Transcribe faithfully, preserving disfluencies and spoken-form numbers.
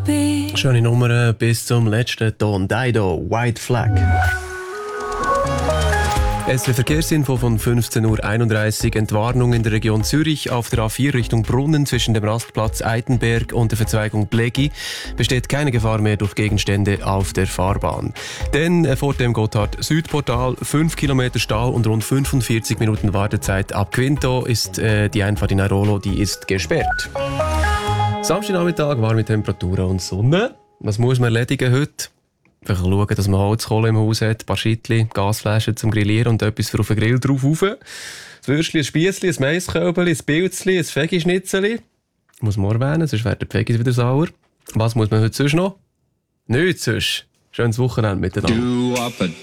be. Schöne Nummer bis zum letzten Ton. Dido, White Flag. Es ist der Verkehrsinfo von fünfzehn Uhr einunddreißig. Entwarnung in der Region Zürich auf der A vier Richtung Brunnen zwischen dem Rastplatz Eitenberg und der Verzweigung Blegi besteht keine Gefahr mehr durch Gegenstände auf der Fahrbahn. Denn vor dem Gotthard-Südportal fünf Kilometer Stau und rund fünfundvierzig Minuten Wartezeit ab Quinto ist äh, die Einfahrt in Airolo, die ist gesperrt. Samstagnachmittag, warme Temperaturen und Sonne. Was muss man erledigen heute? Einfach schauen, dass man Holzkohle im Haus hat, ein paar Schittli, Gasflaschen zum Grillieren und etwas für auf den Grill drauf rauf. Ein Würstchen, ein Spiessli, ein Maiskölbeli, ein Pilzli, ein Fegischnitzeli. Muss man erwähnen, sonst werden die Fegis wieder sauer. Was muss man heute sonst noch? Nichts sonst. Schönes Wochenende miteinander.